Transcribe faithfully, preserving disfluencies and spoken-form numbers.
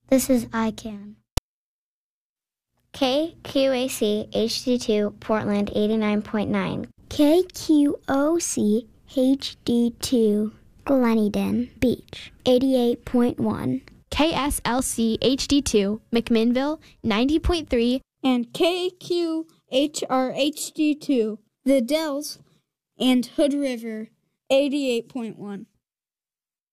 This is I C A N. K Q A C H D two Portland eighty-nine point nine. K Q O C H D two Gleneden Beach eighty-eight point one. K S L C H D two McMinnville ninety point three. And K Q H R H D two The Dells and Hood River eighty-eight point one.